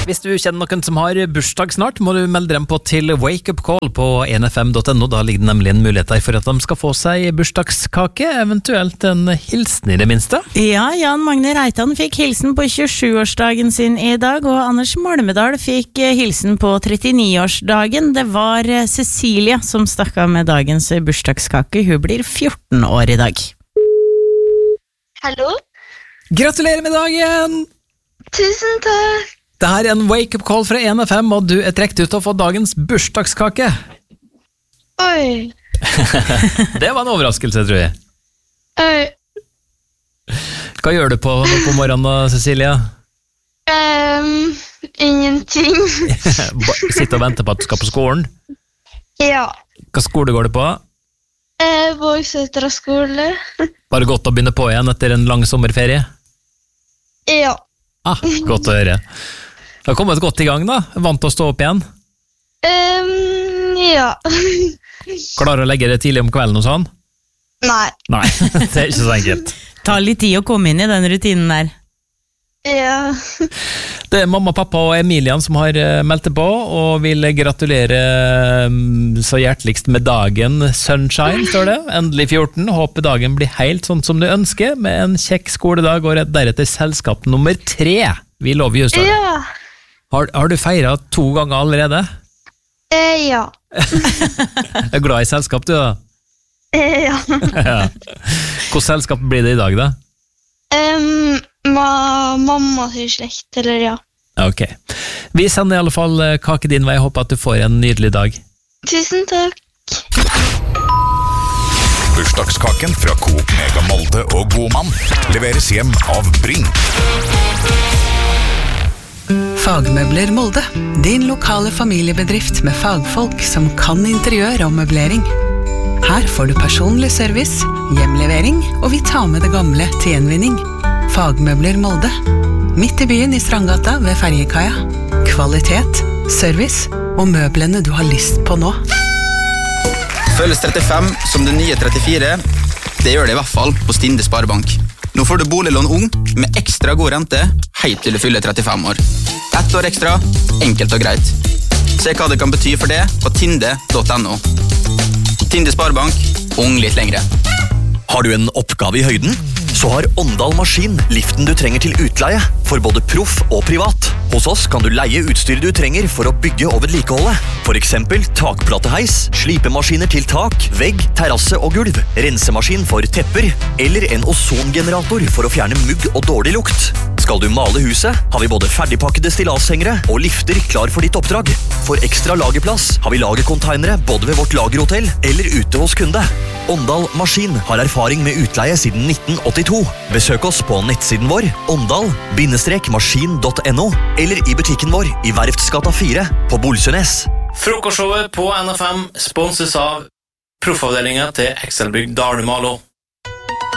Hvis du kjenner noen som har bursdag snart, må du melde dem på til Wake Up Call på 1fm.no. Da ligger det nemlig en mulighet der for at de skal få seg bursdagskake, eventuelt en hilsen i det minste. Ja, Jan Magne Reitan fikk hilsen på 27-årsdagen sin i dag, og Anders Malmedal fikk hilsen på 39-årsdagen. Det var Cecilia som stakk av med dagens bursdagskake. Hun blir 14 år i dag. Hallo? Gratulerer med dagen! Tusen takk! Det her er en wake-up call fra 1FM, og du er trekt ut og fått dagens bursdagskake. Oi. Det var en overraskelse, tror jeg. Oi. Hva gjør du på morgenen da, Cecilia? Ingenting. Sitter og venter på at du skal på skolen? Ja. Hva skole går du på? Vågsøtra skole. Var det godt å begynne på igjen etter en lang sommerferie? Ja. Godt å høre. Du har kommet godt i gang da, vant til å stå opp igjen? Ja. Klarer å legge det tidlig om kvelden og sånn? Nei. Nei, det er ikke så enkelt. Ta litt tid å komme inn i den rutinen der. Ja. Det er mamma, pappa og Emilian som har meldt det på, og vil gratulere så hjerteligst med dagen. Sunshine, står det. Endelig 14. Håper dagen blir helt sånn som du ønsker, med en kjekk skoledag og deretter selskap nummer 3. Vi lover just det. Ja. Har du feiret 2 ganger allerede? Ja. Er glad i selskap, du da? Ja. Hvor selskap blir det i dag, da? Mamma til slekt, eller ja. Ok. Vi sender i alle fall kake din vei. Jeg håper at du får en nydelig dag. Tusen takk. Bursdagskaken fra Coop Mega Molde og Godmann leveres hjem av Bring. Fagmøbler Molde, din lokale familiebedrift med fagfolk som kan interiør og møblering. Her får du personlig service, hjemlevering, og vi tar med det gamle til gjenvinning. Fagmøbler Molde, midt i byen i Strandgata ved Ferjekaia. Kvalitet, service og møblene du har lyst på nå. Føles 35 som det nye 34. Det gjør det i hvert fall på Stinde Sparebank. Nå får du boliglån ung med ekstra god rente helt til du fyller 35 år. 1 år ekstra, enkelt og greit. Se hva det kan bety for det på tinde.no. Tinde Sparebank, ung litt lengre. Har du en oppgave i høyden? Så har Åndal Maskin liften du trenger til utleie, for både proff og privat. Hos oss kan du leie utstyr du trenger for å bygge og vedlikeholde. For eksempel takplateheis, slipemaskiner til tak, vegg, terrasse og gulv, rensemaskin for tepper, eller en ozongenerator for å fjerne mugg og dårlig lukt. Skal du male huset, har vi både ferdigpakkede stilashengere og lifter klar for ditt oppdrag. For ekstra lagerplass har vi lagercontainere både ved vårt lagerhotell eller ute hos kunde. Åndal Maskin har erfaring med utleie siden 1982. Besøk oss på nettsiden vår, åndal-maskin.no, eller i butikken vår i Verftsgata 4 på Bolsønes. Frokostshowet på NFM sponses av proffavdelingen til Excelbygg Dalumalo.